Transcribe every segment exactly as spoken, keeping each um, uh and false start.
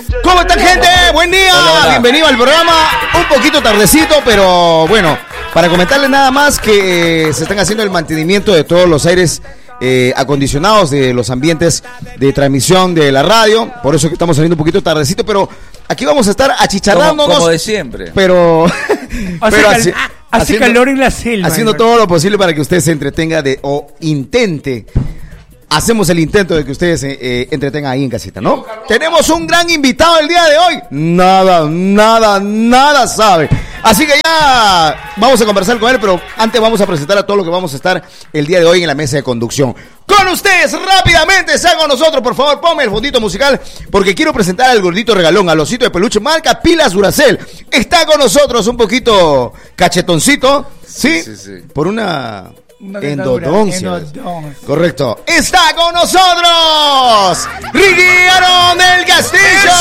¿Cómo están, gente? Buen día. Hola, hola. Bienvenido al programa. Un poquito tardecito, pero bueno, para comentarles nada más que eh, se están haciendo el mantenimiento de todos los aires eh, acondicionados de los ambientes de transmisión de la radio. Por eso que estamos saliendo un poquito tardecito, pero aquí vamos a estar achicharrándonos. Como, como de siempre. Pero, pero hace, cal, hace haciendo, calor en la selva. Haciendo todo lo posible para que usted se entretenga de, o intente. Hacemos el intento de que ustedes eh, eh, entretengan ahí en casita, ¿no? Tenemos un gran invitado el día de hoy. Nada, nada, nada sabe. Así que ya vamos a conversar con él, pero antes vamos a presentar a todo lo que vamos a estar el día de hoy en la mesa de conducción. Con ustedes, rápidamente, sean con nosotros, por favor, ponme el fondito musical, porque quiero presentar al gordito regalón, al osito de peluche, marca Pilas Duracell. Está con nosotros un poquito cachetoncito, ¿sí? Sí, sí, sí. Por una... endodoncia. Correcto. Está con nosotros Ricky Aaron del Castillo.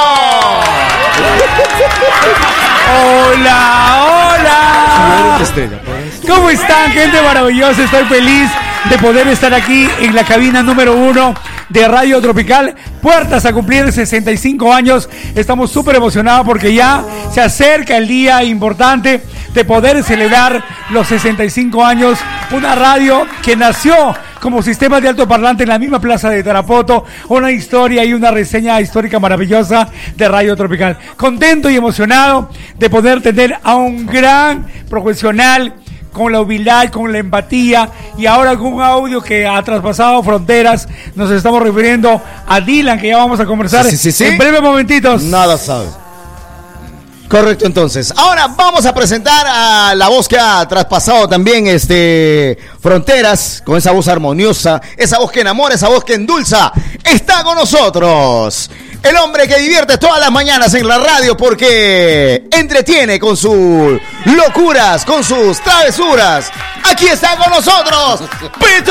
Hola, hola. ¿Cómo están, gente maravillosa? Estoy feliz de poder estar aquí en la cabina número uno de Radio Tropical. Puertas a cumplir sesenta y cinco años. Estamos súper emocionados porque ya se acerca el día importante de poder celebrar los sesenta y cinco años. Una radio que nació como sistema de altoparlante en la misma plaza de Tarapoto. Una historia y una reseña histórica maravillosa de Radio Tropical. Contento y emocionado de poder tener a un gran profesional con la humildad, con la empatía, y ahora con un audio que ha traspasado fronteras. Nos estamos refiriendo a Dylan, que ya vamos a conversar sí, sí, sí, en breves momentitos. Nada sabe. Correcto, entonces. Ahora vamos a presentar a la voz que ha traspasado también este fronteras, con esa voz armoniosa, esa voz que enamora, esa voz que endulza. Está con nosotros el hombre que divierte todas las mañanas en la radio porque entretiene con sus locuras, con sus travesuras. Aquí está con nosotros Pito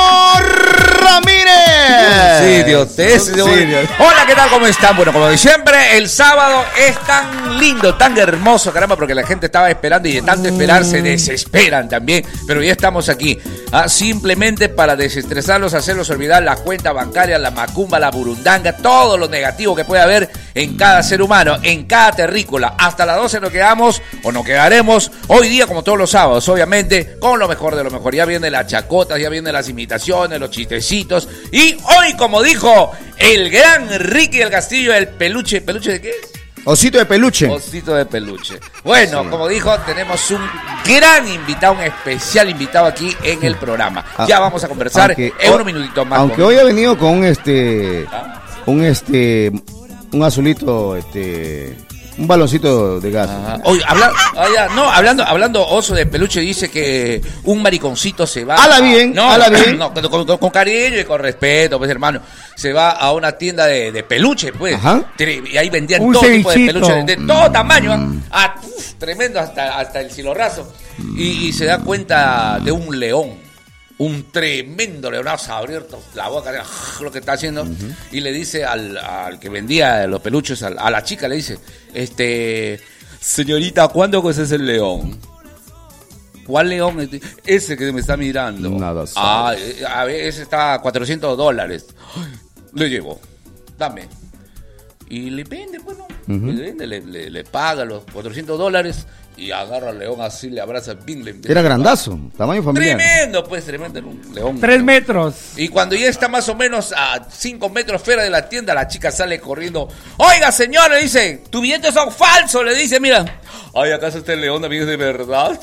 Ramírez. Sí, Dios, Dios. Sí, Dios. Hola, ¿qué tal? ¿Cómo están? Bueno, como de siempre, el sábado es tan lindo, tan hermoso, caramba, porque la gente estaba esperando y de tanto esperar se desesperan también. Pero ya estamos aquí, ¿ah? Simplemente para desestresarlos, hacerlos olvidar la cuenta bancaria, la macumba, la burundanga, todo lo negativo que puede haber en cada ser humano, en cada terrícola. Hasta las doce nos quedamos o nos quedaremos hoy día como todos los sábados, obviamente, con lo mejor de lo mejor. Ya vienen las chacotas, ya vienen las imitaciones, los chistecitos. Y hoy, como dijo el gran Ricky del Castillo, el peluche, ¿peluche de qué es? Osito de peluche. Osito de peluche. Bueno, sí. Como dijo, tenemos un gran invitado, un especial invitado aquí en el programa. Ah, ya vamos a conversar aunque, en unos minutitos más. Aunque hoy ha venido con un este... ¿Ah? Un este, un azulito, este, un baloncito de gas. Oye, habla, ah, no, hablando, hablando oso de peluche, dice que un mariconcito se va. Habla bien, no, habla bien. No, con, con, con cariño y con respeto, pues, hermano. Se va a una tienda de, de peluche, pues. Ajá. Y ahí vendían un todo cevichito. Tipo de peluche, de, de todo tamaño. Mm. Ah, uf, tremendo, hasta, hasta el silorrazo. Mm. Y, y se da cuenta de un león. Un tremendo leonazo, abierto la boca, lo que está haciendo, uh-huh. Y le dice al, al que vendía los peluches, a, a la chica, le dice, este, señorita, ¿cuándo conoces el león? ¿Cuál león? Ese que me está mirando. Nada sabe. Ah, a ver, ese está a cuatrocientos dólares. Le llevo, dame. Y le vende, bueno, uh-huh. le vende, le, le, le paga los cuatrocientos dólares. Y agarra al león así, le abraza bien. Le Era grandazo, tamaño familiar. Tremendo, pues, tremendo. Un león. Tres león. metros. Y cuando ya está más o menos a cinco metros fuera de la tienda, la chica sale corriendo. Oiga, señor, le dice, tus billetes son falsos, le dice, mira. Ay, ¿acaso este león también es de verdad?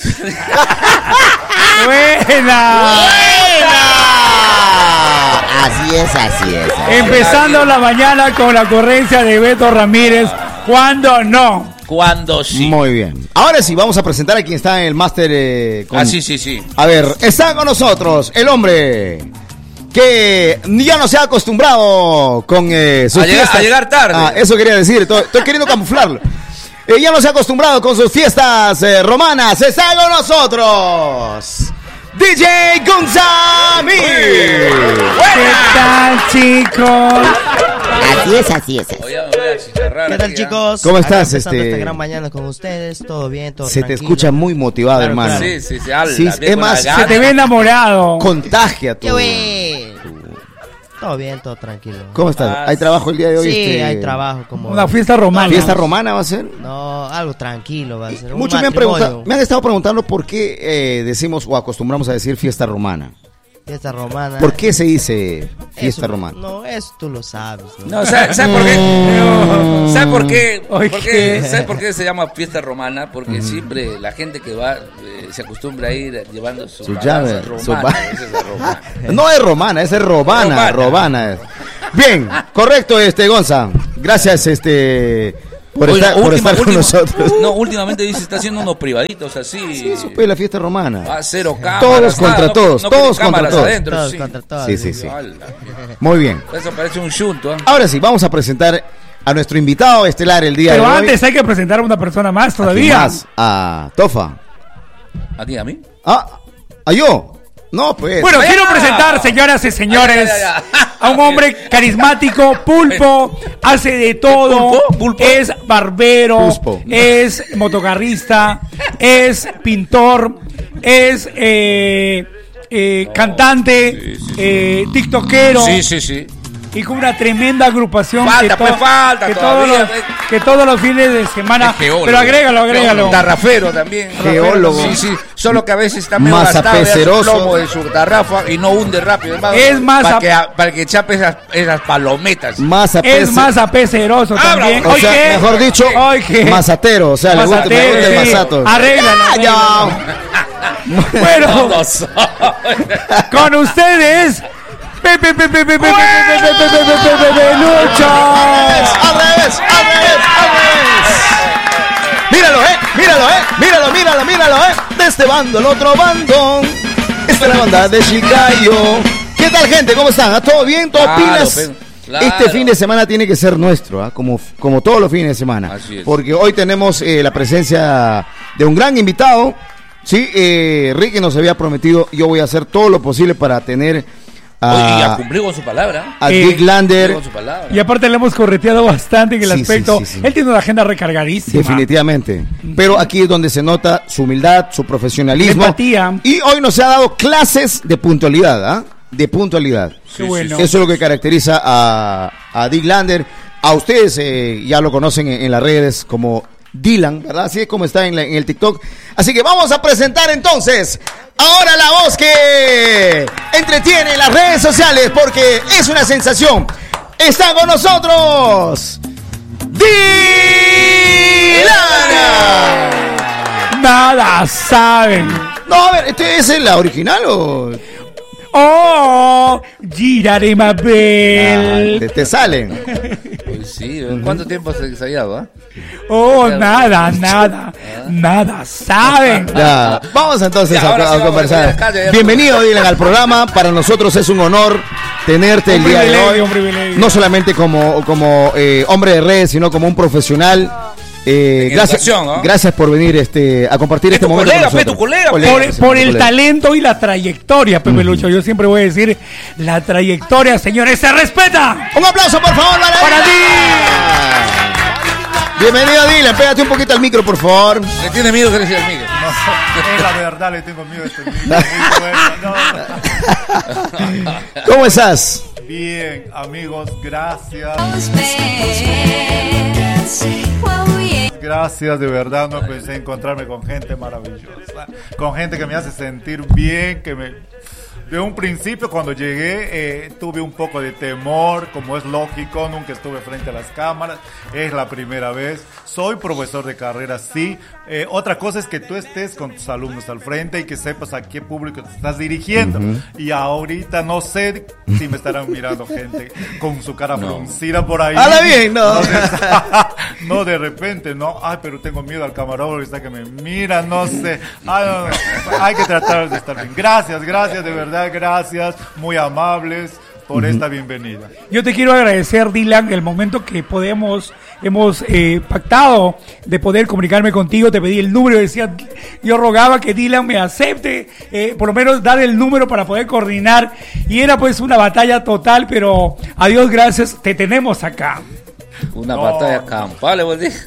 ¡Buena! ¡Buena! Así es, así es. Así Empezando es. la mañana con la ocurrencia de Beto Ramírez. ¿Cuándo no? Cuando sí. Muy bien. Ahora sí, vamos a presentar a quien está en el máster. Eh, con... Ah, sí, sí, sí. A ver, está con nosotros el hombre que ya no se ha acostumbrado con eh, sus a fiestas. Llegar, a llegar tarde. Ah, eso quería decir. Estoy, estoy queriendo camuflarlo. Eh, ya no se ha acostumbrado con sus fiestas eh, romanas. Está con nosotros D J Gonzami. ¿Qué tal, chicos? Así es, así es. Oye, ¿qué tal, chicos? ¿Cómo estás? Este... esta gran mañana con ustedes, todo bien, todo Se tranquilo. te escucha muy motivado, claro, hermano. Sí, sí, sí. Habla, sí, es más, se te ve enamorado. Contagia tú. ¡Qué bueno! Todo bien, todo tranquilo. ¿Cómo estás? Ah, ¿Hay trabajo el día de hoy? Sí, este? hay trabajo como... Una fiesta romana. ¿Fiesta romana va a ser? No, algo tranquilo va a ser. un Muchos me han, matrimonio. preguntado, me han estado preguntando por qué eh, decimos o acostumbramos a decir fiesta romana. Fiesta romana. ¿Por qué se dice fiesta Eso- romana? No, eso tú lo sabes. ¿no? No, ¿sabes sabe por qué? No. ¿Sabe por qué? Oye. ¿Por qué? ¿Sabe por qué se llama fiesta romana? Porque siempre la gente que va eh, se acostumbra a ir llevando su, Su balanza llave, romana, su ba- esa es la romana. No es romana, esa es robana, Romana. robana. es. Bien, correcto, este Gonza. Gracias, este, por Oiga, estar, por última- estar con última- nosotros. No, últimamente dice está haciendo unos privaditos así. Sí, supe la fiesta romana. Ah, cero cámaras. Todos contra nada, no- todos, no quieren todos contra cámaras todos. adentro, Todos sí. contra todos. Sí, sí, sí. Ala, Muy bien. eso parece un chunto. ¿eh? Ahora sí, vamos a presentar a nuestro invitado estelar el día Pero de hoy. antes hay que presentar a una persona más ¿A quién todavía. más? A Tofa. ¿A ti, a mí? Ah, ¿a yo? No, pues. Bueno, Vaya. quiero presentar, señoras y señores, Ay, ay, ay, ay. a un hombre carismático, pulpo, hace de todo, ¿Pulpo? ¿Pulpo? es barbero, Puspo. es motocarrista, es pintor, es eh, eh, cantante, sí, sí, sí. eh, tiktokero. Sí, sí, sí. Y con una tremenda agrupación Falta, que, pues, falta que, todavía, todos los, pues. que todos los fines de semana. Es geólogo. Pero agrégalo, agrégalo. Tarrafero también. Geólogo. Sí, sí. Solo que a veces está medio Masa gastado ya su peceroso. plomo de su tarrafa y no hunde rápido. hermano. Es más Para a- que, para que chape esas, esas palometas. Más a Es más apeceroso Ah, también. bravo. O sea, Oye, mejor dicho, oye. masatero. O sea, le gusta, Masatero, le gusta el sí. masato. Arréglalo, Ya, arréglalo. ya. Bueno, No soy. con ustedes, Pepe, Pepe, Pepe, Pepe, Pepe, Pepe, Pepe, Pepe, Pepe, Lucho. Al revés, al revés, al revés. Míralo, eh, míralo, eh, míralo, míralo, míralo, eh. De este bando al otro bando. Esta es la banda de Chicayo. ¿Qué tal, gente? ¿Cómo están? ¿Ah, ¿Todo bien? ¿Todo Claro, pilas? pero- claro. Este fin de semana tiene que ser nuestro, ¿ah? como, como todos los fines de semana. Así es. Porque hoy tenemos eh, la presencia de un gran invitado. Sí, eh, Ricky nos había prometido, yo voy a hacer todo lo posible para tener a, Oye, y ya cumplió con su palabra. a Eh, Dick Lander. Cumplió con su palabra. Y aparte le hemos correteado bastante en el Sí, sí, aspecto. sí, sí. Él tiene una agenda recargadísima. Definitivamente. Pero aquí es donde se nota su humildad, su profesionalismo. Empatía. Y hoy nos ha dado clases de puntualidad, ¿ah? De puntualidad. Qué bueno. Eso es lo que caracteriza a, a Dick Lander. A ustedes eh, ya lo conocen en, en las redes como Dylan, ¿verdad? Así es como está en, la- en el TikTok. Así que vamos a presentar entonces ahora la voz que entretiene las redes sociales porque es una sensación. Está con nosotros Dylan. Nada saben. No, a ver, ¿este es la original o...? Oh, giraré Ah, Mabel. te, te salen. Pues sí, ¿cuánto tiempo has ensayado? ah? Oh, nada, nada, nada saben. Ya, vamos entonces Ya, a, ahora sí a vamos a conversar. salir acá, ya, ya. Bienvenido, Dylan, al programa. Para nosotros es un honor tenerte Un el día de privilegio, hoy. un privilegio. No solamente como, como eh, hombre de redes, sino como un profesional. Eh, En gracias, educación, ¿no? gracias por venir este, a compartir Es este tu momento. colega, con fe, tu nosotros. colega, Colega, Por, sí, por mi el colega. talento y la trayectoria, Pepe Lucho. Yo siempre voy a decir, la trayectoria, señores, se respeta. Un aplauso, por favor, para, Para Dylan. Bienvenido, Dylan. Pégate un poquito al micro, por favor. Le tiene miedo que le decía el Miguel. Es la verdad, le tengo miedo a este micro. Muy bueno, no. ¿Cómo estás? Bien, amigos, gracias. Gracias, de verdad, no pensé encontrarme con gente maravillosa, con gente que me hace sentir bien, que me... De un principio, cuando llegué, eh, tuve un poco de temor, como es lógico, nunca estuve frente a las cámaras, es la primera vez. Soy profesor de carrera, sí. Eh, otra cosa es que tú estés con tus alumnos al frente y que sepas a qué público te estás dirigiendo. Uh-huh. Y ahorita no sé si me estarán mirando gente con su cara No. fruncida por ahí. Habla bien, no. No, de, no, de repente, no. Ay, pero tengo miedo al camarógrafo, está que me mira, no sé. Ay, no, no. Hay que tratar de estar bien. Gracias, gracias, de verdad. Gracias, muy amables por uh-huh. esta bienvenida. Yo te quiero agradecer, Dylan, el momento que podemos, hemos eh, pactado de poder comunicarme contigo. Te pedí el número y decía, yo rogaba que Dylan me acepte, eh, por lo menos dar el número para poder coordinar. Y era pues una batalla total, pero a Dios gracias, te tenemos acá. Una No, batalla no. campal, le voy a decir.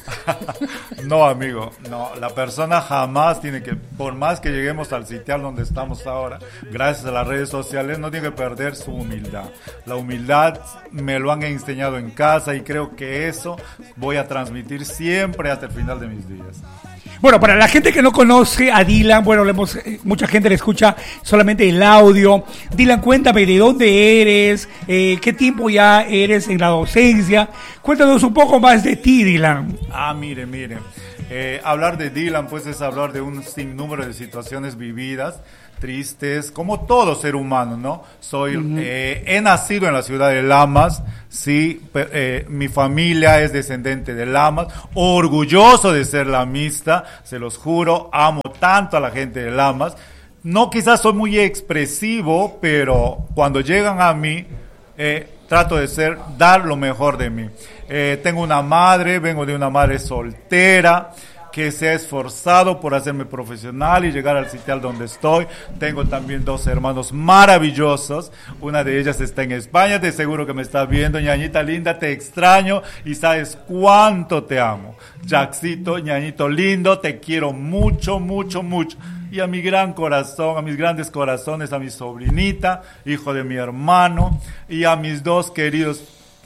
No, amigo, no, la persona jamás tiene que, por más que lleguemos al sitial donde estamos ahora, gracias a las redes sociales, no tiene que perder su humildad. La humildad me lo han enseñado en casa y creo que eso voy a transmitir siempre hasta el final de mis días. Bueno, para la gente que no conoce a Dylan, bueno, le hemos, eh, mucha gente le escucha solamente el audio. Dylan, cuéntame de dónde eres, eh, qué tiempo ya eres en la docencia. Cuéntanos un poco más de ti, Dylan. Ah, mire, mire. Eh, hablar de Dylan, pues es hablar de un sinnúmero de situaciones vividas, tristes, como todo ser humano, ¿no? Soy, uh-huh. eh, he nacido en la ciudad de Lamas, sí, pe- eh, mi familia es descendente de Lamas, orgulloso de ser lamista, se los juro, amo tanto a la gente de Lamas. No, quizás soy muy expresivo, pero cuando llegan a mí, eh, trato de ser, dar lo mejor de mí. Eh, tengo una madre, vengo de una madre soltera, que se ha esforzado por hacerme profesional y llegar al sitial donde estoy. Tengo también dos hermanos maravillosos. Una de ellas está en España, de seguro que me está viendo. Ñañita linda, te extraño y sabes cuánto te amo. Jackcito, ñañito lindo, te quiero mucho, mucho, mucho. Y a mi gran corazón, a mis grandes corazones, a mi sobrinita, hijo de mi hermano, y a mis dos queridos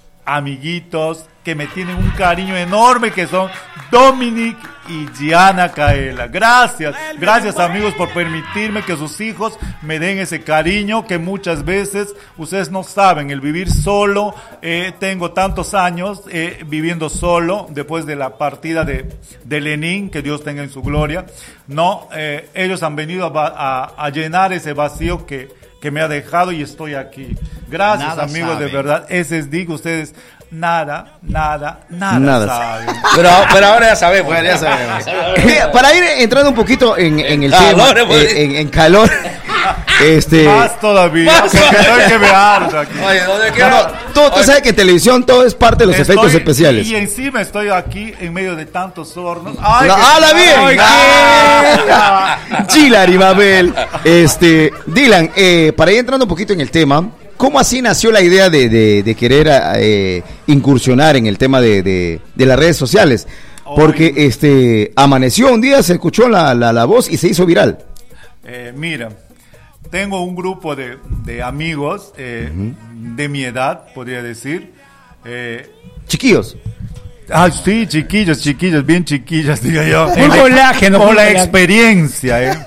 amiguitos que me tienen un cariño enorme, que son Dominic y Gianna Caela. Gracias, gracias amigos por permitirme que sus hijos me den ese cariño que muchas veces ustedes no saben. El vivir solo, eh, tengo tantos años eh, viviendo solo después de la partida de, de Lenin, que Dios tenga en su gloria. No, eh, ellos han venido a, a, a llenar ese vacío que que me ha dejado y estoy aquí. Gracias, Nada amigos, saben. de verdad. Ese es digo, ustedes nada, nada, nada, Nada saben. Pero, pero ahora ya sabemos. Bueno, ya sabemos. Mira, para ir entrando un poquito en, en el calor, tema, pues. eh, en, en calor, este... Más todavía, Más que todavía. estoy que me harto aquí. Oye, ¿dónde No, quiero? no, tú, tú Oye, sabes que en televisión todo es parte de los Estoy- efectos especiales. Y encima estoy aquí en medio de tantos hornos. ¡Ay, No, qué- ¡Hala bien! ¡Ah! Chilari, Mabel. Este, Dylan, eh, para ir entrando un poquito en el tema, ¿cómo así nació la idea de, de, de querer eh, incursionar en el tema de, de, de las redes sociales? Porque Oye. este amaneció un día, se escuchó la, la, la voz y se hizo viral. Eh, mira, tengo un grupo de, de amigos eh, de mi edad, podría decir. Eh, Chiquillos. Ah, sí, chiquillos, chiquillos, bien chiquillas, diga yo. Full colágeno, Con full la colágeno. experiencia, ¿eh?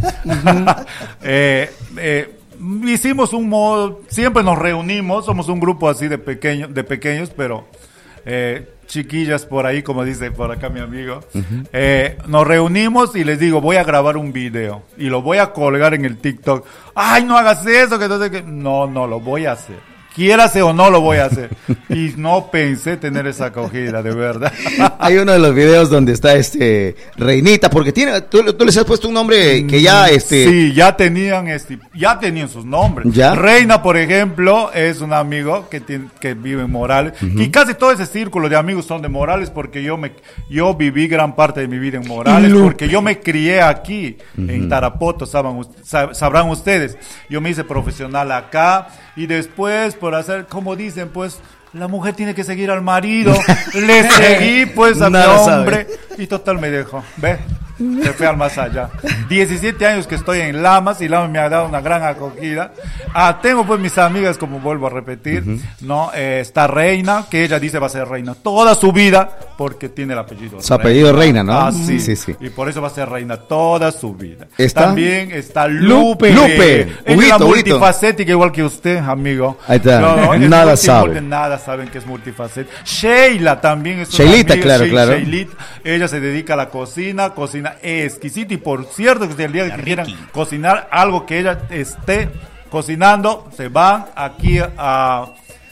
eh, eh, hicimos un modo, siempre nos reunimos, somos un grupo así de pequeños, de pequeños, pero eh, chiquillas por ahí, como dice por acá mi amigo. Eh, nos reunimos y les digo, voy a grabar un video y lo voy a colgar en el TikTok. Ay, no hagas eso, que no sé qué. No, no, lo voy a hacer. Quiérase o no lo voy a hacer. Y no pensé tener esa acogida, de verdad. Hay uno de los videos donde está este Reinita, porque tiene, tú, tú les has puesto un nombre que ya este Sí, ya tenían este, ya tenían sus nombres. ¿Ya? Reina, por ejemplo, es un amigo que tiene, que vive en Morales. Y casi todo ese círculo de amigos son de Morales porque yo me yo viví gran parte de mi vida en Morales, Lu- porque yo me crié aquí en Tarapoto, saben, us- sab- sabrán ustedes. Yo me hice profesional acá y después por hacer, como dicen, pues la mujer tiene que seguir al marido. Le seguí pues a Nada mi sabe. hombre y total me dejó. ¿Ve? Se fue al más allá. diecisiete años que estoy en Lamas y Lamas me ha dado una gran acogida. Ah, tengo pues mis amigas, como vuelvo a repetir, ¿no? Eh, está Reina, que ella dice va a ser reina toda su vida porque tiene el apellido. Su apellido Reina, ¿no? Ah, sí. Sí, sí. Y por eso va a ser reina toda su vida. ¿Está? También está Lupe. Lupe. Ella es Huguito, la Huguito. multifacética igual que usted, amigo. Ahí está. es Nada multi- sabe. Nada saben que es multifacética. Sheila también es una Sheilita, amiga, claro, She- claro. Sheilita. Ella se dedica a la cocina, cocina exquisita. Y por cierto, que si el día que quieran cocinar algo que ella esté cocinando, se van aquí a,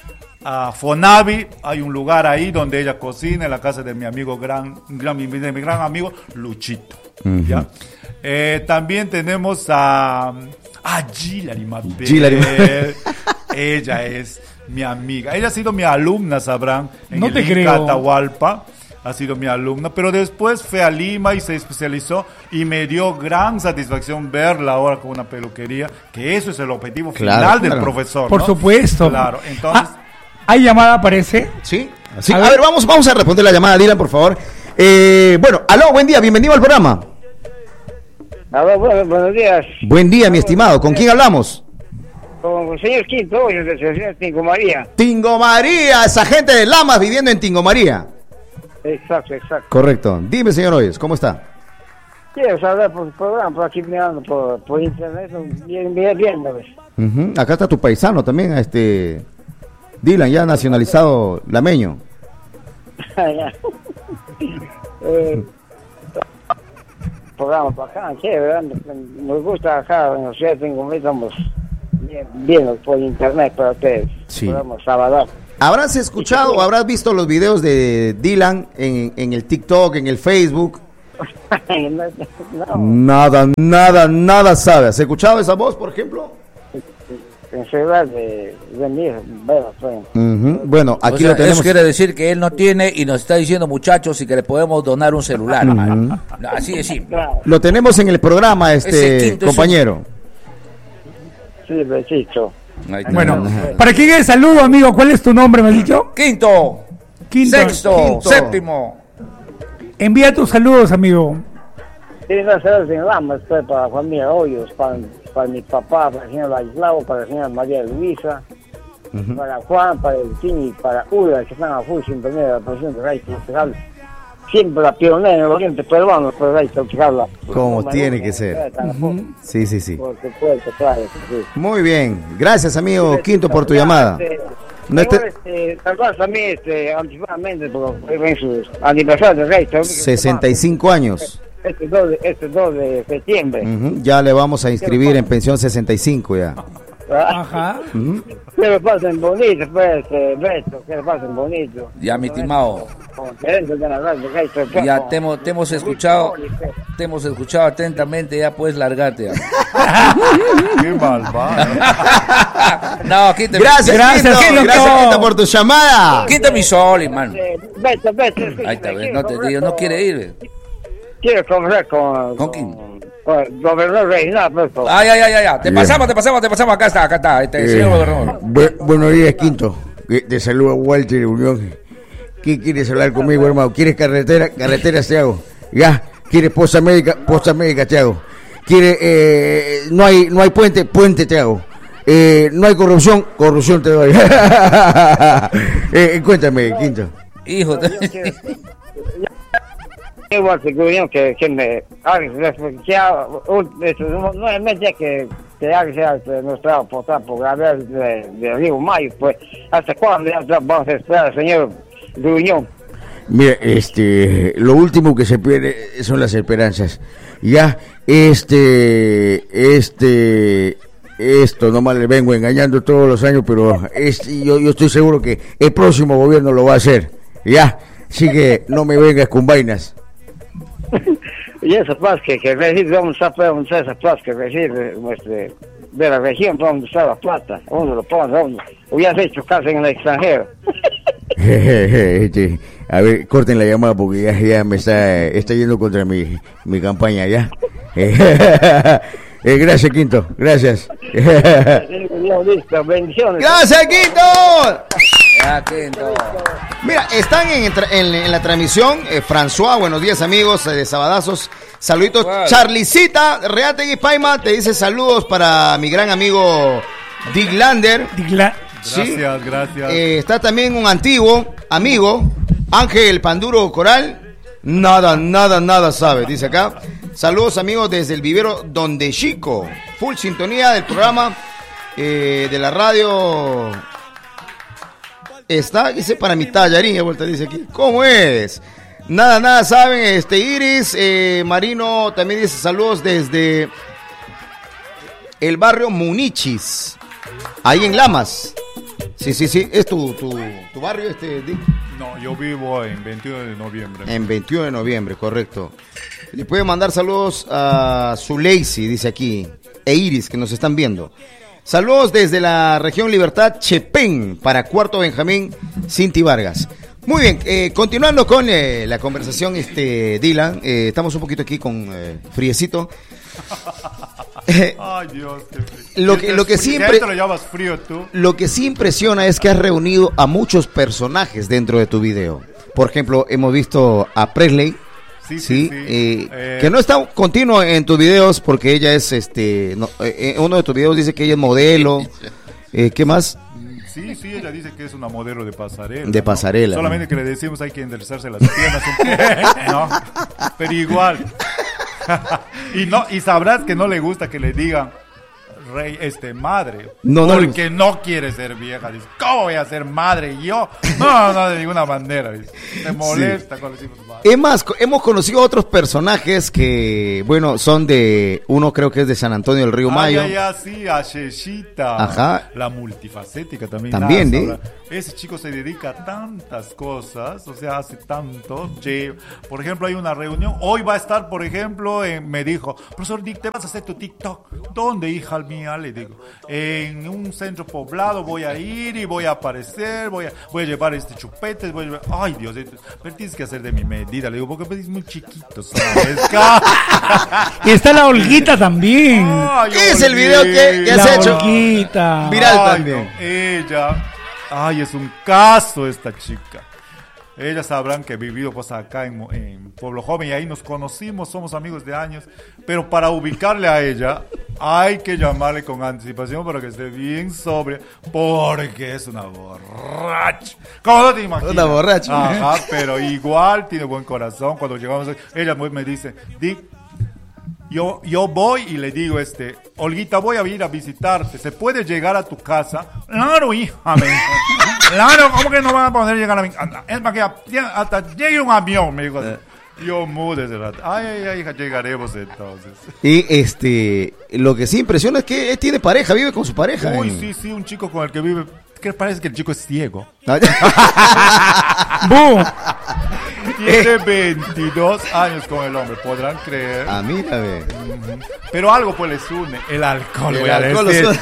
a Fonavi. Hay un lugar ahí donde ella cocina, en la casa de mi amigo, gran, gran, de mi gran amigo Luchito. ¿Ya? Eh, también tenemos a, a Gilary Mabel. Gilary Mabel. Ella es mi amiga. Ella ha sido mi alumna, sabrán, en No el te Inca creo. Atahualpa. Ha sido mi alumna, pero después fue a Lima y se especializó y me dio gran satisfacción verla ahora con una peluquería, que eso es el objetivo Claro, final del claro. profesor. Por ¿no? supuesto. Claro, entonces... Ah, ¿hay llamada, parece? Sí. Sí, A a, ver. ver, vamos, vamos a responder la llamada, Dylan, por favor. Eh, bueno, aló, buen día, bienvenido al programa. Aló, bueno, buenos días. Buen día, mi estimado. ¿Con quién hablamos? Con el señor Quinto Hoyos de Asociación Tingo María. Tingo María, esa gente de Lamas viviendo en Tingo María. Exacto, exacto. Correcto. Dime, señor Hoyos, ¿cómo está? Quiero saber por el programa, por aquí mirando por, por internet, bien, bien, viendo. ¿Ves? Uh-huh. Acá está tu paisano también, este Dylan, ya nacionalizado lameño. Ya. eh, programa para acá, chévere, nos gusta acá en la ciudad de Tingo María, estamos bien, bien por internet para ustedes. Sí. Programa sábado. ¿Habrás escuchado o habrás visto los videos de Dylan en, en el TikTok, en el Facebook? no, Nada, nada, nada sabe. ¿Has escuchado esa voz, por ejemplo? en ciudad de, de mi hijo, bueno, pues. Uh-huh. Bueno, aquí O sea, lo tenemos. Eso quiere decir que él no tiene y nos está diciendo, muchachos, y que le podemos donar un celular. hermano. Así de simple. Claro, Lo tenemos en el programa, Ese este quinto es compañero. sí, besito. Ahí está. Bueno, ¿para quién es el saludo, amigo? ¿Cuál es tu nombre, me has dicho? Quinto, Quinto. sexto, Quinto. séptimo. Envía tus saludos, amigo. Sí, no sé, en Lamas, pues, para la familia Hoyos, para, para mi papá, para el señor Ladislao, para la señora María Luisa, para Juan, para el Tini, para Ula, que están a full sintonía de la posición de Raíz Cultural. Siempre la pionera en el oriente peruano, por Raíz Cultural. Como tiene que ser. Sí, sí, sí. Por supuesto, claro, sí. Muy bien. Gracias, amigo Quinto, por tu llamada. Este, No tengo, esté- este, tal vez también, este, anticipadamente, porque en su aniversario de Raíz. sesenta y cinco años. Este dos de, este dos de septiembre. Ujú. Ya le vamos a inscribir en pensión sesenta y cinco ya. ¿verdad? Ajá. Ujú. Que le pasen bonito, pues, eh, Beto, que le pasen bonito. Ya, mi estimado. Con gerente de la radio, que hay que- Ya con- te hemos, te hemos escuchado, te hemos escuchado atentamente, ya puedes largarte. Ya. Qué malvado. No, quita, Gracias, Gracias, Quinto. Quinto. Gracias, Quinto, por tu llamada. quita mi sol, hermano. Eh, Beto, Beto, Ahí está, ¿ves? No te digo, no quiere ir. Quiero conversar con... ¿Con quién? Con el gobernador Reinaldo, pues, con- Ay, ay, ay, ay, ay. Te pasamos, te pasamos, te pasamos. Acá está, acá está. Este, Eh, señor gobernador. bu- buenos días, Quinto. Eh, Te saluda Walter Unión. ¿Qué quieres hablar conmigo, hermano? ¿Quieres carretera? Carretera te hago. Ya. ¿Quieres posta médica? Posta médica te hago. ¿Quieres, eh, no hay, no hay puente? Puente te hago. Eh, no hay corrupción, corrupción te doy. eh, cuéntame, Quinto. Hijo, Igual que Guión, que, que me haga, que haga, un- eso, no no es media que, que haga sea nuestra aportar por haber de, de Río Mayo, pues, ¿hasta cuándo ya vamos a esperar, señor Gruñón? Mira, este, lo último que se pierde son las esperanzas. Ya, este, este, esto nomás le vengo engañando todos los años, pero este, yo, yo estoy seguro que el próximo gobierno lo va a hacer. Ya, así que no me vengas con vainas. Y esa paz que, que recibe, vamos a preguntar esa paz que recibe este, de la región, ¿dónde está la plata? ¿Dónde lo ponen? ¿Dónde? Hubieras hecho casa en el extranjero. Este, a ver, corten la llamada porque ya, ya me está, está yendo contra mi, mi campaña, ya. Eh, gracias, Quinto, gracias. Listo, bendiciones. Gracias, Quinto. ya, Quinto. Mira, están en, tra- en- en la transmisión eh, François, buenos días amigos eh, de Sabadazos, saluditos. Bueno. Charlicita Reategui Paima te dice saludos para mi gran amigo Dick Lander. Digla- Sí. Gracias, gracias. Eh, está también un antiguo amigo, Ángel Panduro Coral. Nada, nada, nada sabe, dice acá. Saludos amigos desde el vivero Donde Chico. Full sintonía del programa eh, de la radio. Está, dice para mi tallarín, de vuelta dice aquí. ¿Cómo es? Nada, nada saben. Este Iris eh, Marino también dice saludos desde el barrio Munichis, ahí en Lamas. Sí, sí, sí. ¿Es tu, tu, tu barrio este? Dick? No, yo vivo en veintiuno de noviembre. En veintiuno de noviembre, correcto. Le puede mandar saludos a Zuleisi, dice aquí, e Iris, que nos están viendo. Saludos desde la región Libertad, Chepén, para Cuarto Benjamín, Cinti Vargas. Muy bien, eh, continuando con eh, la conversación, este Dylan, eh, estamos un poquito aquí con eh, friecito. Ay, Dios, qué frío. Lo que, lo que ¿Qué siempre, te lo llamas frío tú? lo que sí impresiona es que has reunido a muchos personajes dentro de tu video. Por ejemplo, hemos visto a Presley, Sí, sí, sí, sí. eh, Eh, que no está continuo en tus videos porque ella es, este, no, eh, en uno de tus videos dice que ella es modelo. Eh, ¿Qué más? Sí, sí, ella dice que es una modelo de pasarela. De ¿no? pasarela, Solamente ¿no? que le decimos hay que enderezarse las piernas un poco, ¿no? Pero igual. y no y sabrás que no le gusta que le digan rey, este, madre. No, no le porque no quiere ser vieja. Dice, ¿cómo voy a ser madre yo? No, no, de ninguna manera. Dice. Me molesta sí. cuando decimos madre. Es más, co- hemos conocido otros personajes que, bueno, son de, uno creo que es de San Antonio del Río Mayo. Ay, ay, ay, sí, a Sheshita. Ajá. La multifacética también. También, nada, ¿eh? ahora. Ese chico se dedica a tantas cosas, o sea, hace tanto. Che, por ejemplo, hay una reunión. Hoy va a estar, por ejemplo, en- me dijo, profesor Dick, ¿te vas a hacer tu TikTok? ¿Dónde, hija mía? Le digo, en un centro poblado voy a ir y voy a aparecer, voy a, voy a llevar este chupete, voy a llevar... Ay, Dios, pero tienes que hacer de mi medida. Le digo, porque es muy chiquito, ¿sabes? Y está la Olguita también. Ay, ¿Qué es el video que, que has La hecho? Olguita. Viral Ay, también. no, ella, ay, es un caso esta chica. Ellas sabrán que he vivido pues acá en, Mo- en Pueblo Joven y ahí nos conocimos, somos amigos de años, pero para ubicarle a ella hay que llamarle con anticipación para que esté bien sobria, porque es una borracha. ¿Cómo no te imaginas? Una borracha. Ajá, pero igual tiene buen corazón. Cuando llegamos, ella me dice, Dick, Yo, yo voy y le digo, este, Olguita, voy a ir a visitarte. ¿Se puede llegar a tu casa? Claro, hija, me dijo. Claro, ¿cómo que no van a poder llegar a mi casa? Es para que hasta, hasta llegue un avión, me dijo. Yo mude ese rato. Ay, ay, ay, hija, llegaremos entonces. Y este, lo que sí impresiona es que él tiene pareja, vive con su pareja. Uy, en- sí, sí, un chico con el que vive. Que parece que el chico es ciego. ¡Bu! Tiene veintidós años con el hombre, podrán creer. Ah, mira, ve. Pero algo pues les une. El alcohol, El voy a alcohol decir. los une.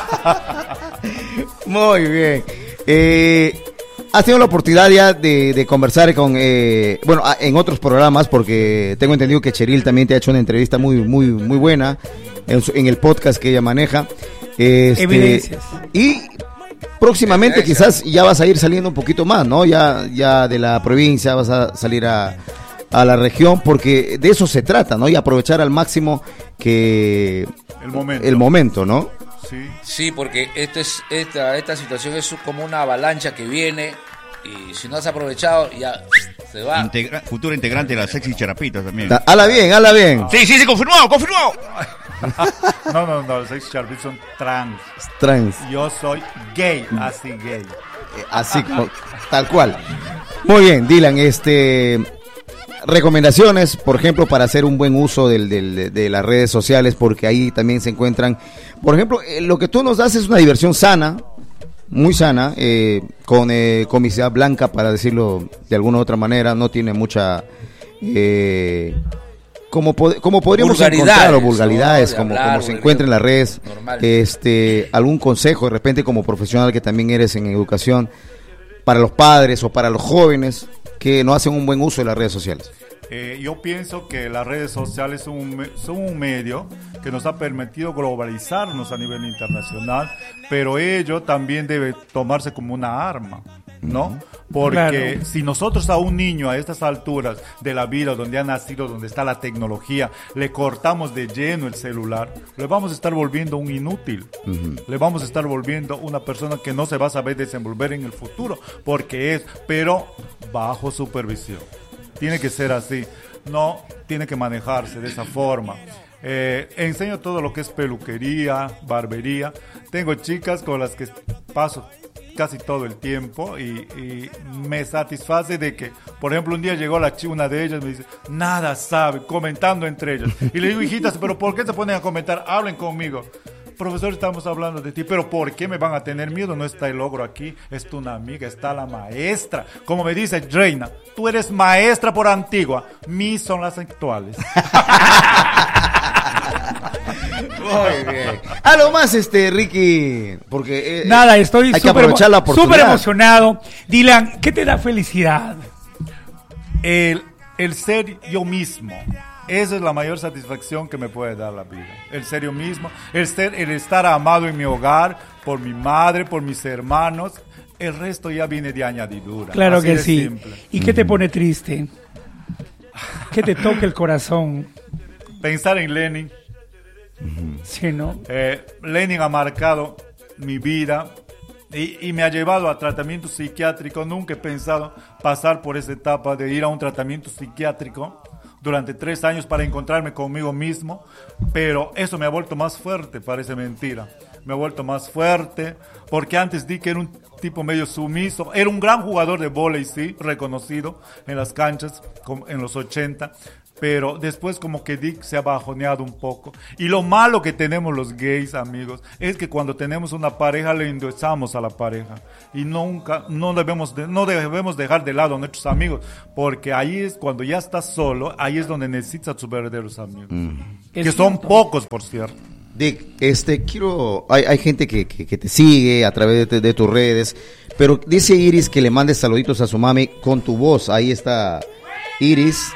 Muy bien. Eh, has tenido la oportunidad ya de, de conversar con, eh, bueno, a- en otros programas, porque tengo entendido que Cheryl también te ha hecho una entrevista muy, muy, muy buena en, su- en el podcast que ella maneja. Este, Evidencias. Y próximamente Evidencias. quizás ya vas a ir saliendo un poquito más, ¿no? Ya, ya de la provincia vas a salir a, a la región, porque de eso se trata, ¿no? Y aprovechar al máximo que El momento. el momento, ¿no? Sí. Sí, porque esto es, esta, esta situación es como una avalancha que viene y si no has aprovechado ya se va. Integra- futuro integrante de la Sexy Charapitas también. Da- Hala bien, hala bien. Sí, sí, sí, confirmado, confirmado. No, no, no, los sex Sharpies son trans. Trans. Yo soy gay, así gay. Eh, Así como, tal cual. Muy bien, Dylan, este recomendaciones, por ejemplo, para hacer un buen uso del, del- de, de las redes sociales, porque ahí también se encuentran, por ejemplo, eh, lo que tú nos das es una diversión sana, muy sana, eh, con eh, comicidad blanca, para decirlo de alguna u otra manera, no tiene mucha... Eh, como, pod- como podríamos Vulgaridades, encontrar, o vulgaridades, ¿no? De como, hablar, como se vulgaridad encuentra en las redes, normal. este, algún consejo de repente como profesional que también eres en educación, para los padres o para los jóvenes que no hacen un buen uso de las redes sociales. Eh, yo pienso que las redes sociales son un, me- son un medio que nos ha permitido globalizarnos a nivel internacional, pero ello también debe tomarse como una arma, ¿no? Porque Claro. si nosotros a un niño a estas alturas de la vida, donde ha nacido, donde está la tecnología, le cortamos de lleno el celular, le vamos a estar volviendo un inútil, le vamos a estar volviendo una persona que no se va a saber desenvolver en el futuro, porque es, pero bajo supervisión. Tiene que ser así, no tiene que manejarse de esa forma. Eh, enseño todo lo que es peluquería, barbería. Tengo chicas con las que paso casi todo el tiempo y, y me satisface de que, por ejemplo, un día llegó la chi- una de ellas y me dice, nada sabe, comentando entre ellas. Y le digo, hijitas, ¿pero por qué se ponen a comentar? Hablen conmigo. Profesor, estamos hablando de ti, pero ¿por qué me van a tener miedo? No está el ogro aquí, es tu una amiga, está la maestra. Como me dice Reina, tú eres maestra por antigua, mis son las actuales. Muy bien. Algo más, este, Ricky, porque eh, Nada, estoy hay que súper aprovechar la emo- súper oportunidad. emocionado. Dylan, ¿qué te da felicidad? El, el ser yo mismo, Esa es la mayor satisfacción que me puede dar la vida. El ser yo mismo, el, ser, el estar amado en mi hogar, por mi madre, por mis hermanos. El resto ya viene de añadidura. Claro Así que de sí. simple. ¿Y qué te pone triste? ¿Qué te toca el corazón? Pensar en Lenin. Sí, ¿no? Eh, Lenin ha marcado mi vida y, y me ha llevado a tratamiento psiquiátrico. Nunca he pensado pasar por esa etapa de ir a un tratamiento psiquiátrico durante tres años para encontrarme conmigo mismo, pero eso me ha vuelto más fuerte, parece mentira. Me ha vuelto más fuerte, porque antes di que era un tipo medio sumiso. Era un gran jugador de vóley, sí, reconocido en las canchas en los ochenta, pero después como que Dick se ha bajoneado un poco. Y lo malo que tenemos los gays, amigos, es que cuando tenemos una pareja le endosamos a la pareja y nunca, no debemos, de, no debemos dejar de lado a nuestros amigos, porque ahí es cuando ya estás solo, ahí es donde necesitas a tus verdaderos amigos, mm. que son pocos, por cierto. Dick, este, quiero, hay, hay gente que, que, que te sigue a través de, de tus redes, pero dice Iris que le mandes saluditos a su mami con tu voz. Ahí está Iris.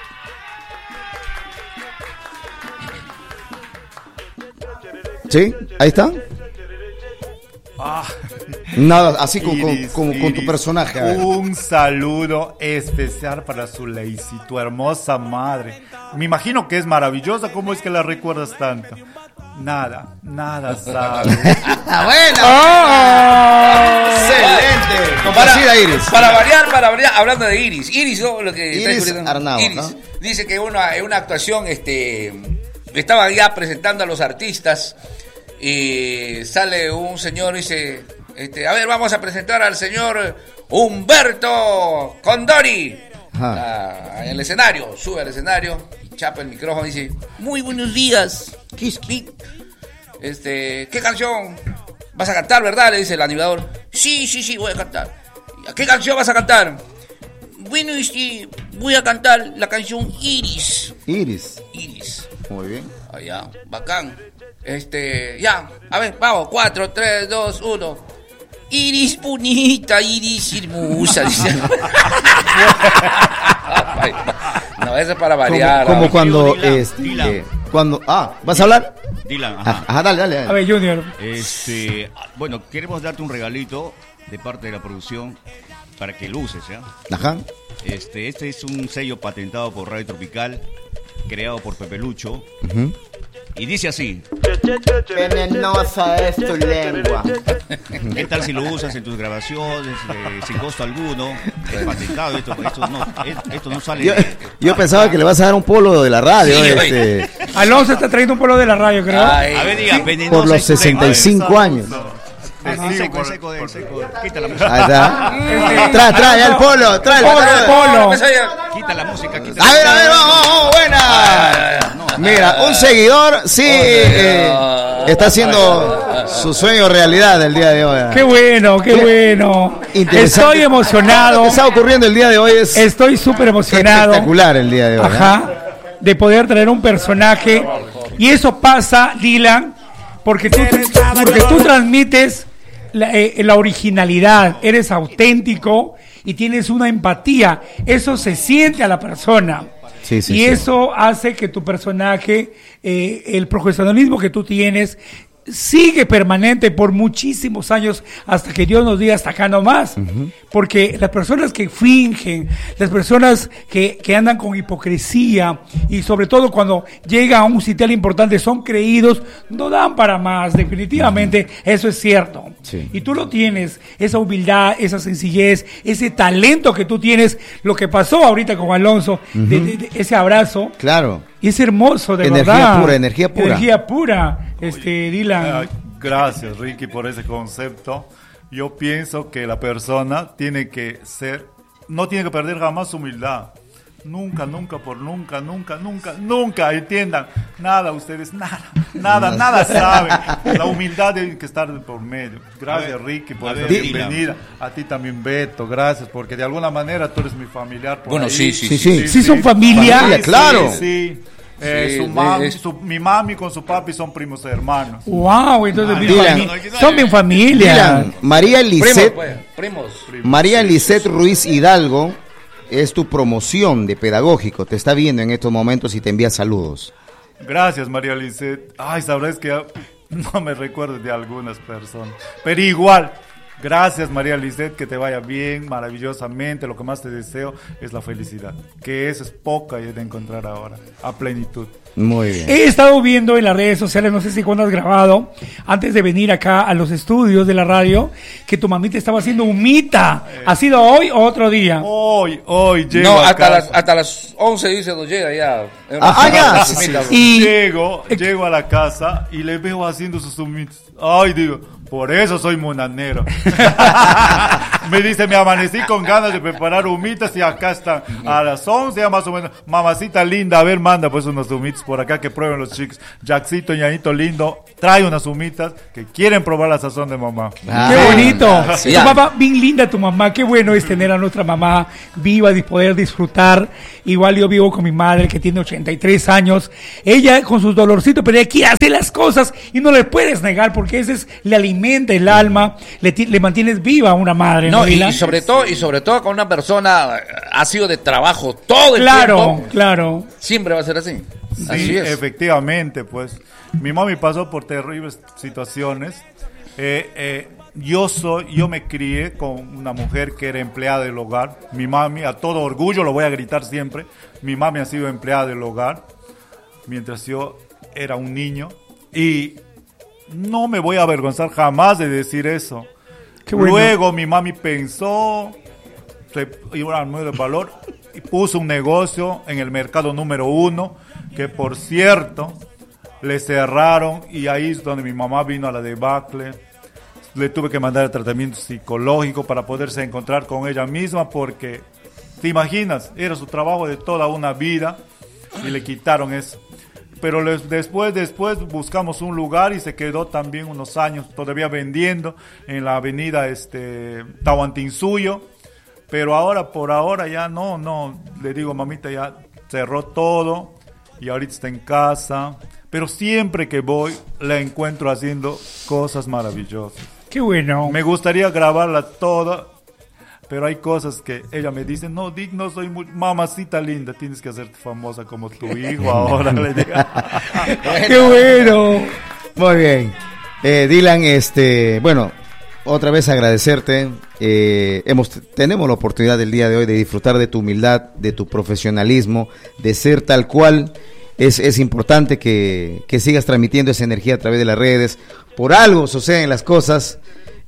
¿Sí? ¿Ahí está? Ah, Nada, así con, Iris, con, con, con tu personaje. A ver. Un saludo especial para su Lacey, tu hermosa madre. Me imagino que es maravillosa. ¿Cómo es que la recuerdas tanto? Nada, nada sabes. ¡Bueno! ¡Oh! ¡Excelente! Complacida, Para, Iris. Para variar, para variar, hablando de Iris. Iris, ¿no? Lo que Iris está Arnau, Iris, ¿no? dice que una, en una actuación este, estaba ya presentando a los artistas y sale un señor y dice, este, a ver, vamos a presentar al señor Humberto Condori. A, en el escenario, sube al escenario y chapa el micrófono y dice, muy buenos días, Kiski. Este, ¿qué canción vas a cantar, verdad? Le dice el animador. Sí, sí, sí, voy a cantar. ¿Qué canción vas a cantar? Bueno, este, voy a cantar la canción Iris. Iris. Iris. Muy bien. Allá, bacán. Este, ya, a ver, vamos, cuatro, tres, dos, uno. Iris bonita, Iris hermosa. No, eso es para variar. Como, como ¿no? cuando, Dylan, este, Dylan. eh, cuando, ah, ¿vas a hablar? Dylan, ajá. Ajá, dale, dale, dale. A ver, Junior. Este, bueno, queremos darte un regalito de parte de la producción para que lo uses, ¿ya? Ajá. Este, este es un sello patentado por Radio Tropical, creado por Pepe Lucho. Uh-huh. Y dice así. Venenosa es tu lengua. ¿Qué tal si lo usas en tus grabaciones eh, sin costo alguno? Es patentado, esto, esto, no, esto no sale. Yo, de, yo pensaba que le vas a dar un polo de la radio. Sí, este, Alonso está trayendo un polo de la radio, creo. Ay, a ver, diga, venenosa por los es tu sesenta y cinco lengua. años. En seco, en seco, en seco. Quita la música. Ahí está. Trae, trae el polo, trae el Polo, polo. polo. Quita la música, quita A la ver, a ver, música. vamos, vamos, buena. Mira, un seguidor, sí, eh, está haciendo su sueño realidad el día de hoy. Qué bueno, qué bueno. Interesante. Estoy emocionado. Lo que está ocurriendo el día de hoy es Estoy súper emocionado. espectacular el día de hoy. ¿eh? Ajá. De poder traer un personaje. Y eso pasa, Dylan, porque tú, porque tú transmites la, eh, la originalidad. Eres auténtico y tienes una empatía. Eso se siente a la persona. Sí, sí, y sí. eso hace que tu personaje, eh, el profesionalismo que tú tienes, sigue permanente por muchísimos años hasta que Dios nos diga hasta acá nomás. Uh-huh. Porque las personas que fingen, las personas que, que andan con hipocresía y sobre todo cuando llega a un sitial importante son creídos, no dan para más, definitivamente. Uh-huh. Eso es cierto. Sí. Y tú lo tienes, esa humildad, esa sencillez, ese talento que tú tienes, lo que pasó ahorita con Alonso, uh-huh. de, de, de ese abrazo. Claro. Y es hermoso, de energía verdad. Energía pura, energía pura. Energía pura, este, Dylan. Ay, gracias, Ricky, por ese concepto. Yo pienso que la persona tiene que ser, no tiene que perder jamás su humildad. Nunca, nunca, por nunca, nunca, nunca, nunca, entiendan. Nada, ustedes, nada, nada, nada saben. La humildad tiene que estar por medio. Gracias, ver, Ricky, por esa bienvenida. A ti también, Beto, gracias, porque de alguna manera tú eres mi familiar. Por bueno, ahí. Sí, sí, sí. Sí, sí, sí, sí son familia. familia, claro. Sí, sí. Eh, sí, su mami, es... su, mi mami con su papi son primos hermanos. Wow, entonces Ah, mi Dylan, familia, son mi familia. Dylan, María Lisette, primos, pues, primos. María Lisette Ruiz Hidalgo es tu promoción de pedagógico. Te está viendo en estos momentos y te envía saludos. Gracias, María Lisset. Ay, sabrás que ya no me recuerdo de algunas personas. Pero igual, gracias, María Lisset, que te vaya bien, maravillosamente. Lo que más te deseo es la felicidad, que eso es poca y es de encontrar ahora, a plenitud. Muy bien. He estado viendo en las redes sociales, no sé si cuando has grabado, antes de venir acá a los estudios de la radio, que tu mamita estaba haciendo humita. Eh. ¿Ha sido hoy o otro día? Hoy, hoy llego No, a hasta casa. las, hasta las once dice no llega ya. Ah, ah, ya. Sí, sí. Y Llego, llego a la casa y le veo haciendo sus humitas. Ay, digo, por eso soy monanero. Me dice, me amanecí con ganas de preparar humitas y acá están. A las once ya más o menos. Mamacita linda, a ver, manda pues unos humitas por acá que prueben los chicos. Jackcito, ñanito lindo, trae unas humitas que quieren probar la sazón de mamá. Ah, ¡qué bonito! sí. Tu mamá, bien linda tu mamá. Qué bueno es tener a nuestra mamá viva y poder disfrutar. Igual yo vivo con mi madre que tiene ochenta y tres años. Ella con sus dolorcitos, pero ella quiere hacer las cosas y no le puedes negar porque ese es, le alimenta el alma, le, le mantienes viva a una madre. No, ¿no, y, Dylan? y sobre todo, y sobre todo con una persona ha sido de trabajo todo el Claro, tiempo. claro. Siempre va a ser así. Sí, Así es. efectivamente, pues. Mi mami pasó por terribles situaciones. Eh, eh, yo soy, yo me crié con una mujer que era empleada del hogar. Mi mami, a todo orgullo, lo voy a gritar siempre. Mi mami ha sido empleada del hogar mientras yo era un niño. Y no me voy a avergonzar jamás de decir eso. Qué bueno. Luego mi mami pensó, se iba al medio de valor y puso un negocio en el mercado número uno, que por cierto le cerraron y ahí es donde mi mamá vino a la debacle. Le tuve que mandar el tratamiento psicológico para poderse encontrar con ella misma porque, ¿te imaginas? Era su trabajo de toda una vida y le quitaron eso. Pero les, después, después buscamos un lugar y se quedó también unos años todavía vendiendo en la avenida este, Tahuantinsuyo. Pero ahora, por ahora ya no, no, le digo, mamita, ya cerró todo y ahorita está en casa. Pero siempre que voy, la encuentro haciendo cosas maravillosas. Qué bueno. Me gustaría grabarla toda, pero hay cosas que ella me dice, no, Dick, no soy muy... Mamacita linda, tienes que hacerte famosa como tu hijo ahora. Le digo. Qué bueno. Muy bien. Eh, Dylan, este, bueno, otra vez agradecerte. Eh, hemos, tenemos la oportunidad del día de hoy de disfrutar de tu humildad, de tu profesionalismo, de ser tal cual. Es, es importante que, que sigas transmitiendo esa energía a través de las redes. Por algo suceden las cosas.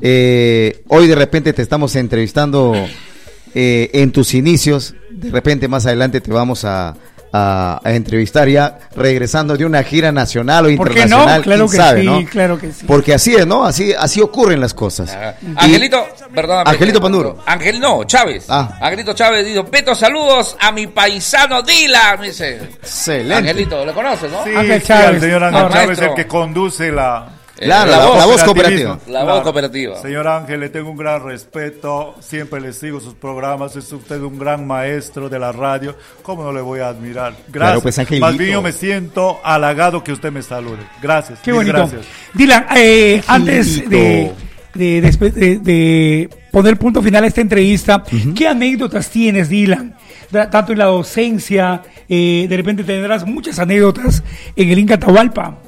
Eh, hoy de repente te estamos entrevistando eh, en tus inicios. De repente más adelante te vamos a, a, a entrevistar ya regresando de una gira nacional o ¿Por qué internacional. no? Claro ¿Quién que sabe, sí, ¿no? claro que sí. Porque así es, ¿no? Así, así ocurren las cosas. Ah. Y- Angelito, perdóname. Angelito Panduro. Ángel, no, Chávez. Ah. Angelito Chávez dijo, Beto, saludos a mi paisano Dylan. Me dice. Excelente. Angelito, ¿lo conoces, no? Sí, Ángel sí, Chávez. al señor Ángel Ah, Chávez, maestro. el que conduce la... Claro, Eh, la, la voz cooperativismo. cooperativa. La voz cooperativa. Señor Ángel, le tengo un gran respeto, siempre le sigo sus programas, es usted un gran maestro de la radio, ¿cómo no le voy a admirar? Gracias. Claro, pues, Angelito. Más bien yo me siento halagado que usted me salude. Gracias. Qué mil bonito. Gracias. Dylan, eh, antes de, de, después de, de poner punto final a esta entrevista, ¿qué anécdotas tienes, Dylan? Da- Tanto en la docencia, eh, de repente tendrás muchas anécdotas en el Inca Atahualpa.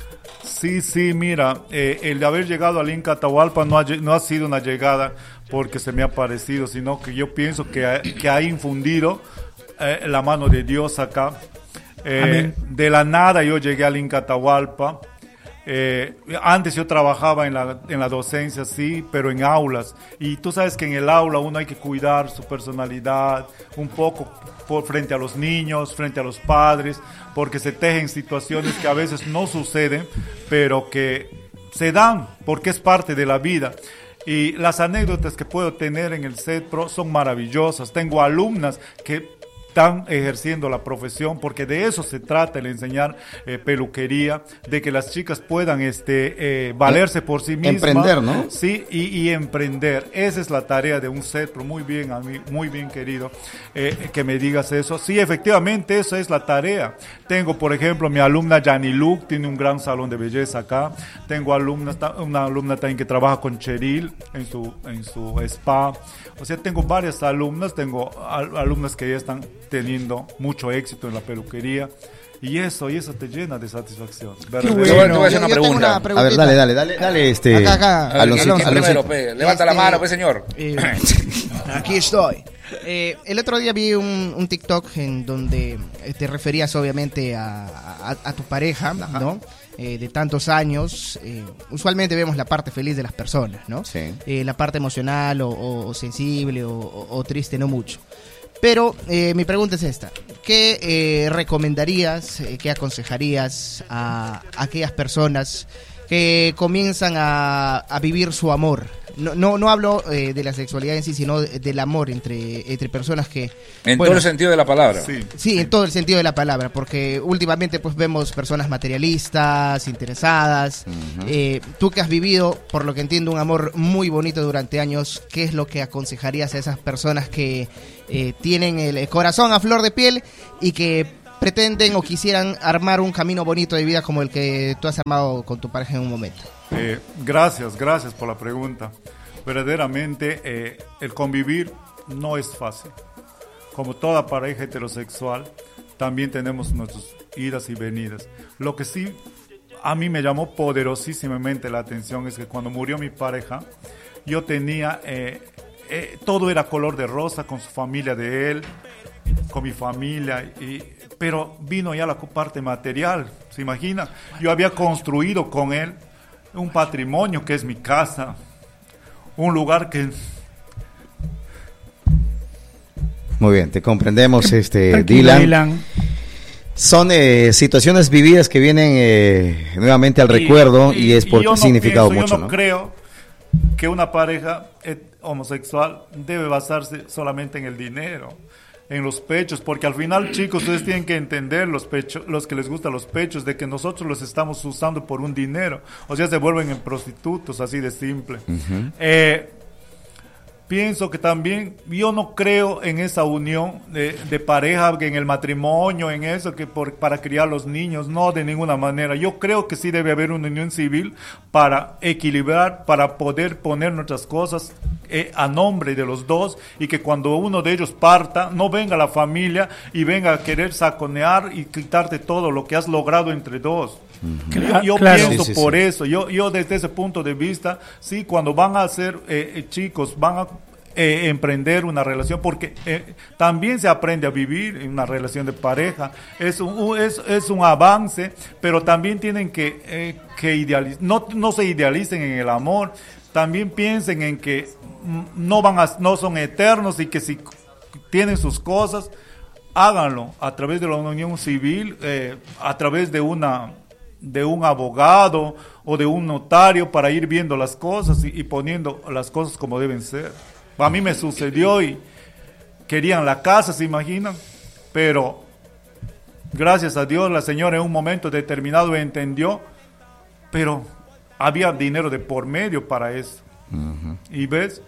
Sí, sí, mira, eh, el de haber llegado al Inca Atahualpa no ha, lle- no ha sido una llegada porque se me ha parecido, sino que yo pienso que ha, que ha infundido eh, la mano de Dios acá. Eh, Amén. de la nada yo llegué al Inca Atahualpa. Eh, antes yo trabajaba en la, en la docencia, sí, pero en aulas. Y tú sabes que en el aula uno hay que cuidar su personalidad un poco por, frente a los niños, frente a los padres, porque se tejen situaciones que a veces no suceden, pero que se dan porque es parte de la vida. Y las anécdotas que puedo tener en el CEDPRO son maravillosas. Tengo alumnas que están ejerciendo la profesión, porque de eso se trata el enseñar eh, peluquería, de que las chicas puedan este eh, valerse por sí mismas. Emprender, ¿no? Sí, y, y emprender. Esa es la tarea de un cetro. Muy bien, a mí, muy bien querido, eh, que me digas eso. Sí, efectivamente, esa es la tarea. Tengo, por ejemplo, mi alumna Yaniluk, tiene un gran salón de belleza acá. Tengo alumnas, una alumna también que trabaja con Cheryl en su, en su spa. O sea, tengo varias alumnas, tengo al, alumnas que ya están teniendo mucho éxito en la peluquería. Y eso, y eso te llena de satisfacción. Bueno. Te voy a hacer una pregunta. A ver, dale, dale, dale, dale, este. Acá, acá. A ver, Alonso, ¿quién- quién Alonso. primero, pe? Levanta la Este, mano, pues, señor. Eh, aquí estoy. Eh, el otro día vi un, un TikTok en donde eh, te referías obviamente a, a, a tu pareja, ¿no? Eh, de tantos años. Eh, usualmente vemos la parte feliz de las personas, ¿no? Sí. Eh, la parte emocional o, o- o sensible o, o- o triste no mucho. Pero eh, mi pregunta es esta. ¿Qué eh, recomendarías, eh, qué aconsejarías a, a aquellas personas que comienzan a, a vivir su amor? No, no, no hablo eh, de la sexualidad en sí, sino de- del amor entre, entre personas que... En bueno, todo el sentido de la palabra. Sí. Sí, en todo el sentido de la palabra, porque últimamente pues vemos personas materialistas, interesadas. Eh, tú que has vivido, por lo que entiendo, un amor muy bonito durante años, ¿qué es lo que aconsejarías a esas personas que eh, tienen el corazón a flor de piel y que pretenden o quisieran armar un camino bonito de vida como el que tú has armado con tu pareja en un momento? Eh, gracias, gracias por la pregunta. Verdaderamente, eh, el convivir no es fácil. Como toda pareja heterosexual, también tenemos nuestras idas y venidas. Lo que sí a mí me llamó poderosísimamente la atención es que cuando murió mi pareja, yo tenía, eh, eh, todo era color de rosa con su familia de él, con mi familia, y, pero vino ya la parte material, ¿se imagina? Yo había construido con él un patrimonio que es mi casa, un lugar que... Muy bien, te comprendemos, este, Tranquilo, Dylan. Dylan. Son eh, situaciones vividas que vienen eh, nuevamente al recuerdo y, es por yo no significado pienso, mucho, yo no, ¿no? creo que una pareja et- homosexual debe basarse solamente en el dinero, en los pechos, porque al final, chicos, ustedes tienen que entender, los pechos, los que les gustan los pechos, de que nosotros los estamos usando por un dinero, o sea, se vuelven en prostitutos, así de simple. eh, Pienso que también, yo no creo en esa unión de, de pareja, que en el matrimonio, en eso, que por, para criar los niños, no, de ninguna manera. Yo creo que sí debe haber una unión civil para equilibrar, para poder poner nuestras cosas eh, a nombre de los dos, y que cuando uno de ellos parta, no venga la familia y venga a querer saconear y quitarte todo lo que has logrado entre dos. Cla- Yo, yo claro. pienso Sí, sí, por sí. eso, yo, yo desde ese punto de vista, sí, cuando van a ser eh, eh, chicos, van a eh, emprender una relación, porque eh, también se aprende a vivir en una relación de pareja, es un, un- es, es un avance, pero también tienen que, eh, que idealizar, no, no se idealicen en el amor, también piensen en que mm, no, van a, no son eternos y que si tienen sus cosas, háganlo a través de la unión civil, eh, a través de una de un abogado o de un notario, para ir viendo las cosas y, y poniendo las cosas como deben ser. A mí me sucedió y querían la casa, ¿se imaginan? Pero gracias a Dios la señora en un momento determinado entendió, pero había dinero de por medio para eso. Y ves,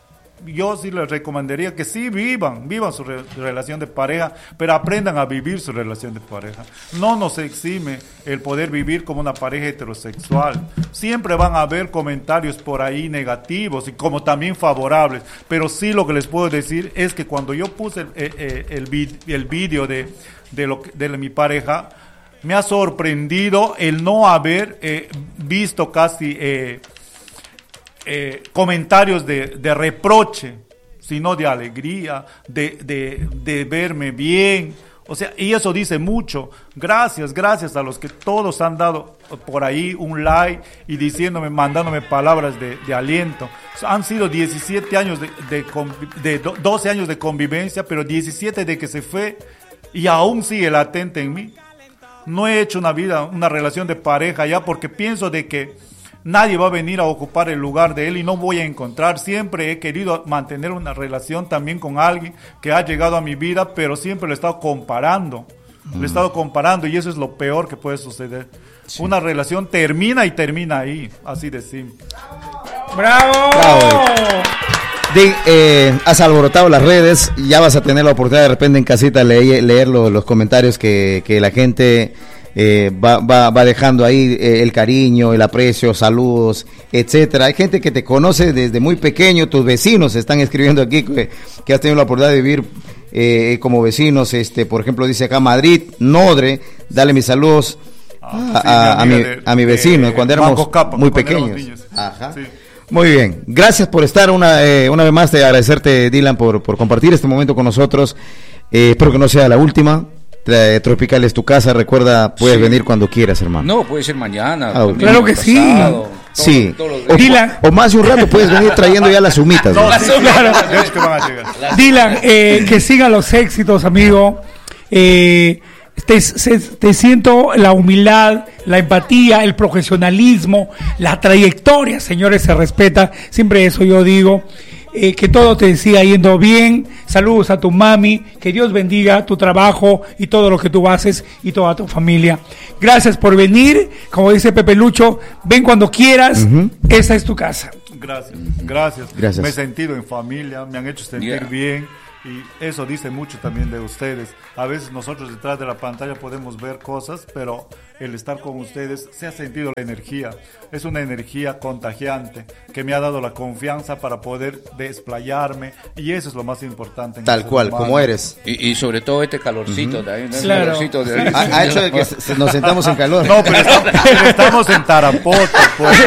yo sí les recomendaría que sí vivan, vivan su re- relación de pareja, pero aprendan a vivir su relación de pareja. No nos exime el poder vivir como una pareja heterosexual. Siempre van a haber comentarios por ahí negativos y como también favorables, pero sí lo que les puedo decir es que cuando yo puse el, eh, eh, el, vid- el vídeo de, de, lo que- de mi pareja, me ha sorprendido el no haber eh, visto casi... Eh, Eh, comentarios de, de reproche, sino de alegría, de, de, de verme bien. O sea, y eso dice mucho. Gracias, gracias a los que todos han dado por ahí un like y diciéndome, mandándome palabras de, de aliento. Han sido diecisiete años de, de, convi- de do- doce años de convivencia, pero diecisiete de que se fue y aún sigue latente en mí. No he hecho una vida, una relación de pareja ya, porque pienso de que nadie va a venir a ocupar el lugar de él y no voy a encontrar. Siempre he querido mantener una relación también con alguien que ha llegado a mi vida, pero siempre lo he estado comparando. Mm. Lo he estado comparando y eso es lo peor que puede suceder. Sí. Una relación termina y termina ahí, así de simple. ¡Bravo! Bravo. De, eh, has alborotado las redes, ya vas a tener la oportunidad de repente en casita leer, leer los, los comentarios que, que la gente eh, va, va, va dejando ahí, eh, el cariño, el aprecio, saludos, etcétera. Hay gente que te conoce desde muy pequeño, tus vecinos están escribiendo aquí que, que has tenido la oportunidad de vivir eh, como vecinos, este, por ejemplo dice acá Madrid, Nodre, dale mis saludos a, sí, a, a, mi, de, a mi vecino, de cuando éramos Capa, muy cuando pequeños. Éramos niños. Ajá. Sí. Muy bien, gracias por estar una eh, una vez más, de agradecerte Dylan por, por compartir este momento con nosotros, eh, espero que no sea la última. Tra- Tropical es tu casa, recuerda, puedes sí. venir cuando quieras, hermano. No, puede ser mañana. Ah, claro que sí. Pasado, sí, todo, todo o, Dylan. o más de un rato puedes venir trayendo ya las humitas. No, ¿no? sí, Claro. es que van a llegar. Dylan, eh, que sigan los éxitos, amigo. Eh, te, se, te siento la humildad, la empatía, el profesionalismo, la trayectoria, señores, se respeta. Siempre eso yo digo. Eh, que todo te siga yendo bien. Saludos a tu mami, que Dios bendiga tu trabajo y todo lo que tú haces y toda tu familia. Gracias por venir, como dice Pepe Lucho, ven cuando quieras, uh-huh. Esa es tu casa. Gracias, gracias, gracias. Me he sentido en familia, me han hecho sentir yeah. bien y eso dice mucho también de ustedes. A veces nosotros detrás de la pantalla podemos ver cosas, pero el estar con ustedes se ha sentido la energía. Es una energía contagiante que me ha dado la confianza para poder desplayarme y eso es lo más importante. Tal cual, humano. Como eres. Y, y sobre todo este calorcito uh-huh. también. ¿No? Claro. Calorcito de... ha, ha hecho de que se, nos sentamos en calor. No, pero estamos, pero estamos en Tarapoto. Pues,